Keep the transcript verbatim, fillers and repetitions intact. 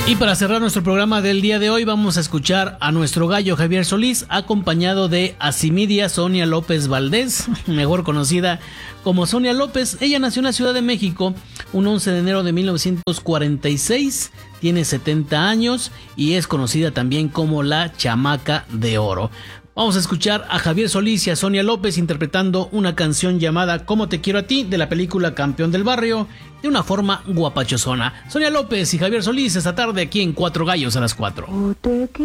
Y para cerrar nuestro programa del día de hoy vamos a escuchar a nuestro gallo Javier Solís, acompañado de Asimidia Sonia López Valdés, mejor conocida como Sonia López. Ella nació en la Ciudad de México un once de enero de mil novecientos cuarenta y seis, tiene setenta años y es conocida también como la Chamaca de Oro. Vamos a escuchar a Javier Solís y a Sonia López interpretando una canción llamada Cómo te quiero a ti, de la película Campeón del Barrio, de una forma guapachosona. Sonia López y Javier Solís esta tarde aquí en Cuatro Gallos a las cuatro.